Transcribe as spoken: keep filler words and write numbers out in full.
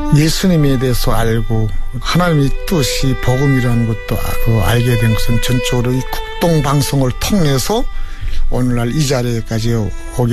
예수님에 대해서 알고 하나님의 뜻이 복음이라는 것도 알게 된 것은 전적으로 이 국동방송을 통해서 오늘날 이 자리에까지 오게